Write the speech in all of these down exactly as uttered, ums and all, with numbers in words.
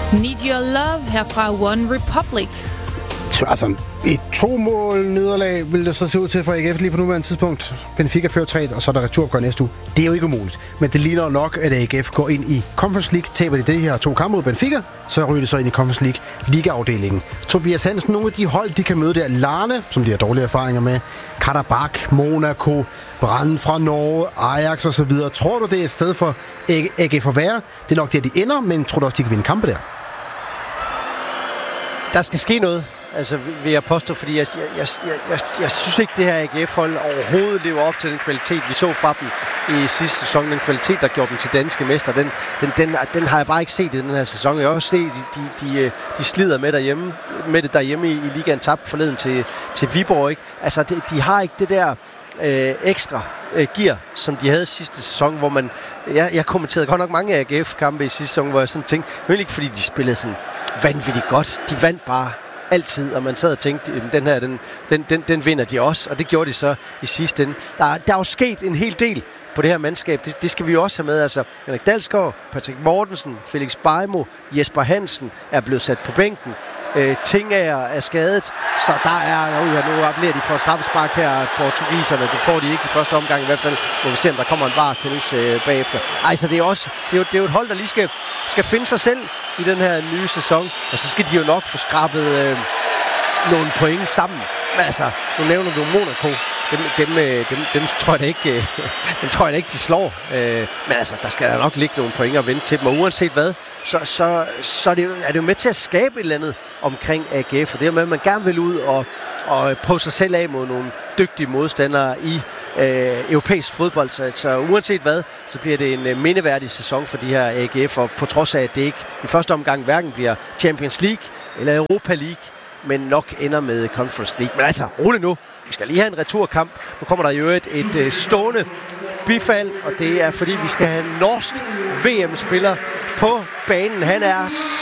Need Your Love her fra One Republic. Altså, et to-mål nederlag vil det så se ud til for A G F lige på nuværende tidspunkt. Benfica fører tre, og så er der returopgør næste uge. Det er jo ikke umuligt. Men det ligner nok, at A G F går ind i Conference League. Taber de det her to kampe mod Benfica, så ryger det så ind i Conference League Liga-afdelingen. Tobias Hansen, nogle af de hold, de kan møde der. Larne, som de har dårlige erfaringer med. Karabakh, Monaco, Brann fra Norge, Ajax og så videre. Tror du, det er et sted for A G F at være? Det er nok der, de ender, men tror du også, de kan vinde kampe der? Der skal ske noget. Altså, vil jeg påstå, fordi jeg, jeg, jeg, jeg, jeg synes ikke, det her A G F-hold overhovedet lever op til den kvalitet, vi så fra dem i sidste sæson. Den kvalitet, der gjorde dem til danske mester, den, den, den, den har jeg bare ikke set i den her sæson. Jeg har også set, de, de, de, de slider med, derhjemme, med det derhjemme i, i ligaen, tabt forleden til, til Viborg. Ikke? Altså, de, de har ikke det der øh, ekstra øh, gear, som de havde sidste sæson, hvor man... Jeg, jeg kommenterede godt nok mange A G F-kampe i sidste sæson, hvor jeg sådan tænkte, men ikke fordi de spillede sådan vanvittigt godt. De vandt bare altid, og man sad og tænkte, den her, den, den, den, den vinder de også, og det gjorde de så i sidste ende. Der, der er jo sket en hel del på det her mandskab, det, det skal vi jo også have med. Altså, Henrik Dalsgaard, Patrick Mortensen, Felix Bejmo, Jesper Hansen er blevet sat på bænken. Øh, Tingager er skadet, så der er, oh ja, nu appellerer de for straffespark her, portugiserne, det får de ikke i første omgang i hvert fald, må vi se, om der kommer en varekendelse øh, bagefter. Ej, så det er også, det er jo, det er jo et hold, der lige skal, skal finde sig selv i den her nye sæson, og så skal de jo nok få skrabet øh, nogle point sammen. Men altså, nu nævner du Monaco. Dem, dem, dem, dem, tror jeg da ikke, dem tror jeg da ikke, de slår. Men altså, der skal der nok ligge nogle point at vente til dem. Og uanset hvad, så, så, så er, det jo, er det jo med til at skabe et eller andet omkring A G F. For det er med, at man gerne vil ud og, og prøve sig selv af mod nogle dygtige modstandere i øh, europæisk fodbold. Så, så uanset hvad, så bliver det en øh, mindeværdig sæson for de her A G F. Og på trods af, at det ikke i første omgang hverken bliver Champions League eller Europa League, men nok ender med Conference League. Men altså, rolig nu. Vi skal lige have en returkamp. Nu kommer der jo et, et, et stående bifald, og det er fordi, vi skal have en norsk V M-spiller på banen. Han er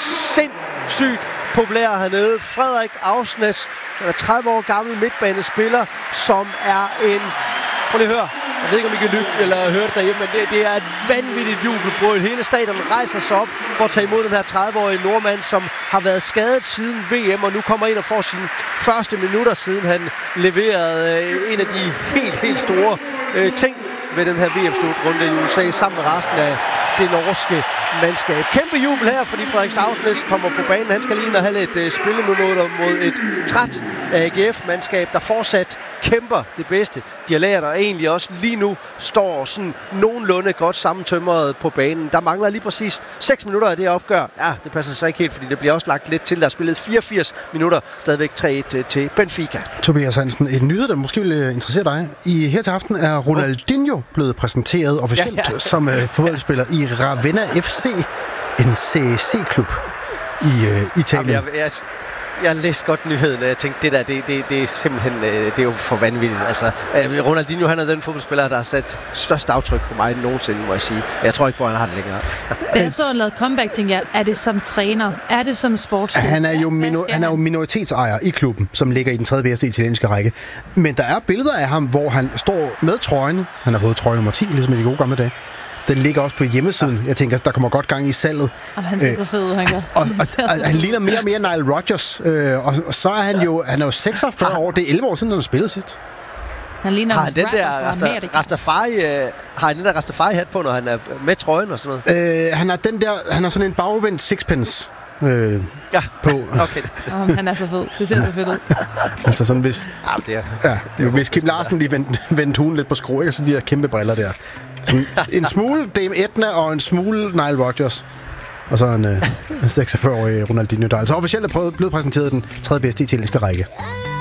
sindssygt populær hernede. Frederik Ausnes, han er tredive år gammel midtbanespiller, som er en... Prøv lige at høre. Jeg ved ikke, om I kan lytte eller høre det derhjemme, men det, det er et vanvittigt jubelbrøl. Hele stadion rejser sig op for at tage imod den her tredive-årige nordmand, som har været skadet siden V M, og nu kommer ind og får sine første minutter, siden han leverede øh, en af de helt, helt store øh, ting ved den her V M-slutrunde i U S A, sammen med resten af det norske mandskab. Kæmpe jubel her, fordi Frederik Ausnes kommer på banen. Han skal lige ind og have lidt uh, spilleminutter mod et træt A G F-mandskab, der fortsat kæmper det bedste. De har lært, og egentlig også lige nu står sådan nogenlunde godt sammentømret på banen. Der mangler lige præcis seks minutter af det opgør. Ja, det passer så ikke helt, fordi det bliver også lagt lidt til. Der er spillet fireogfirs minutter, stadigvæk tre et til Benfica. Tobias Hansen, en nyhed, der måske vil interessere dig. I her til aften er Ronaldinho blevet præsenteret officielt ja, ja. som uh, fodboldspiller i Ravenna F C, en C C-klub i uh, Italien. Jamen, jeg, jeg, jeg læste godt nyheden, og jeg tænkte, det der, det, det, det er simpelthen, det er jo for vanvittigt. Altså, Ronaldinho, han er den fodboldspiller, der har sat størst aftryk på mig nogensinde, må jeg sige. Jeg tror ikke på, at han har det længere. Da jeg så han lavede comeback, tænkte jeg, er det som træner? Er det som sportsleder? Han er jo, mino- han er jo minoritetsejer i klubben, som ligger i den tredje bedste italienske række. Men der er billeder af ham, hvor han står med trøjen. Han har fået trøje nummer ti, ligesom i de gode gamle dage. Den ligger også på hjemmesiden. Jeg tænker, der kommer godt gang i salget. Og han ser så fed ud, han gør. Og, og, og, og han ligner mere og mere Nile Rodgers. Øh, og, og så er han jo, han er jo seksogfyrre år. Det er elleve år siden, han har spillet sidst. Han ligner har han den der Rasta, Rastafari, øh, har han den der Rastafari-hat på, når han er med trøjen og sådan noget? Øh, han har den der, han har sådan en bagvendt sixpence. Øh, ja, på. Okay. oh, han er så fed. Det ser så fedt ud. Altså sådan, hvis, ja, det er, ja, det er hvis Kim Larsen lige vendte, vendte hunden lidt på skrue, ikke? Så de der kæmpe briller der. Sådan, en smule Dame Edna og en smule Nile Rodgers. Og så en øh, seksogfyrre-årig Ronaldinho, der altså officielt er blevet præsenteret den tredje bedste italienske række.